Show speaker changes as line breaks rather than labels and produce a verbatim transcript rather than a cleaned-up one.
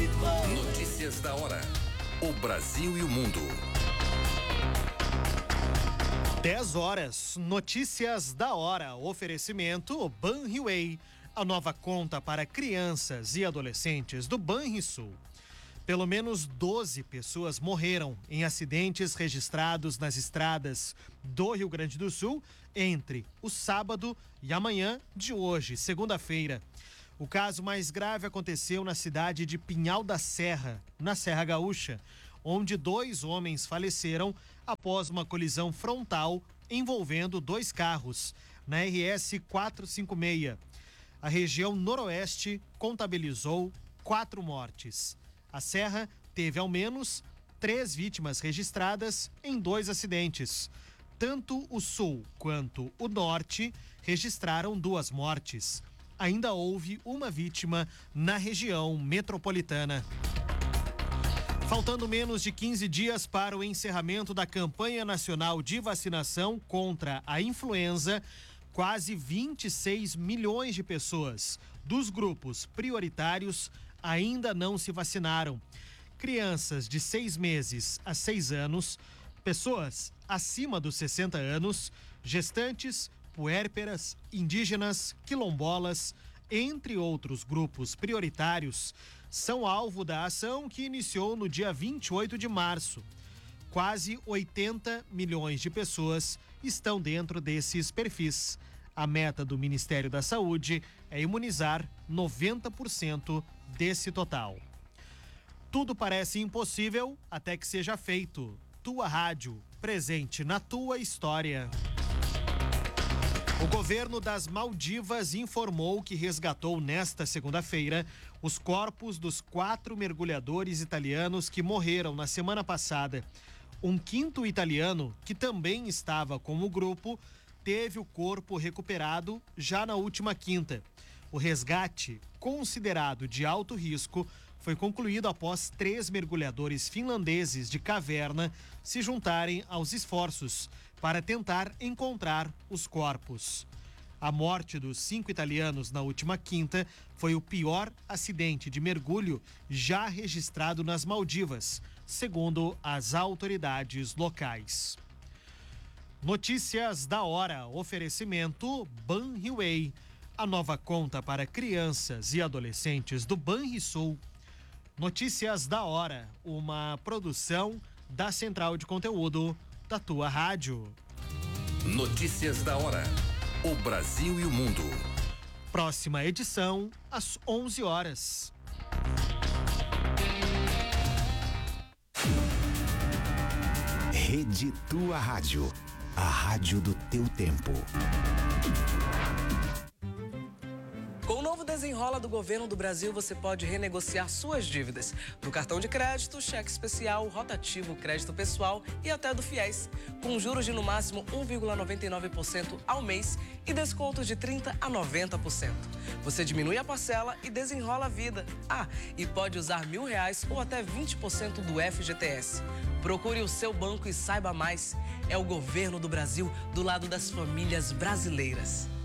Notícias da hora. O Brasil e o mundo.
dez horas. Notícias da hora. Oferecimento Banriway. A nova conta para crianças e adolescentes do Banrisul. Pelo menos doze pessoas morreram em acidentes registrados nas estradas do Rio Grande do Sul entre o sábado e a manhã de hoje, segunda-feira. O caso mais grave aconteceu na cidade de Pinhal da Serra, na Serra Gaúcha, onde dois homens faleceram após uma colisão frontal envolvendo dois carros, na R S quatrocentos e cinquenta e seis. A região noroeste contabilizou quatro mortes. A Serra teve ao menos três vítimas registradas em dois acidentes. Tanto o sul quanto o norte registraram duas mortes. Ainda houve uma vítima na região metropolitana. Faltando menos de quinze dias para o encerramento da campanha nacional de vacinação contra a influenza, quase vinte e seis milhões de pessoas dos grupos prioritários ainda não se vacinaram. Crianças de seis meses a seis anos, pessoas acima dos sessenta anos, gestantes, puérperas, indígenas, quilombolas, entre outros grupos prioritários, são alvo da ação que iniciou no dia vinte e oito de março. Quase oitenta milhões de pessoas estão dentro desses perfis. A meta do Ministério da Saúde é imunizar noventa por cento desse total. Tudo parece impossível até que seja feito. Tua Rádio, presente na tua história. O governo das Maldivas informou que resgatou nesta segunda-feira os corpos dos quatro mergulhadores italianos que morreram na semana passada. Um quinto italiano, que também estava com o grupo, teve o corpo recuperado já na última quinta. O resgate, considerado de alto risco, foi concluído após três mergulhadores finlandeses de caverna se juntarem aos esforços para tentar encontrar os corpos. A morte dos cinco italianos na última quinta foi o pior acidente de mergulho já registrado nas Maldivas, segundo as autoridades locais. Notícias da hora. Oferecimento Banriway. A nova conta para crianças e adolescentes do Banrisul. Notícias da hora. Uma produção da Central de Conteúdo da tua rádio.
Notícias da hora. O Brasil e o mundo.
Próxima edição, às onze horas.
Rede Tua Rádio. A rádio do teu tempo.
Com o novo Desenrola do Governo do Brasil, você pode renegociar suas dívidas do cartão de crédito, cheque especial, rotativo, crédito pessoal e até do FIES, com juros de no máximo um vírgula noventa e nove por cento ao mês e descontos de trinta por cento a noventa por cento. Você diminui a parcela e desenrola a vida. Ah, e pode usar mil reais ou até vinte por cento do F G T S. Procure o seu banco e saiba mais. É o governo do Brasil do lado das famílias brasileiras.